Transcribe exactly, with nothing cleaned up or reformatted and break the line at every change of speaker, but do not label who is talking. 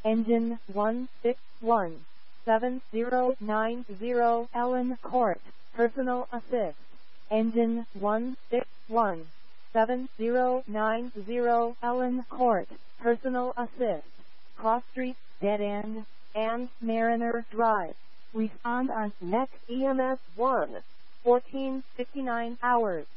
Engine one six one seven zero nine zero Ellen Court, personal assist. Engine one six one seven zero nine zero Ellen Court, personal assist. Cross Street, Dead End, and Mariner Drive. Respond on next E M S one fourteen fifty-nine hours.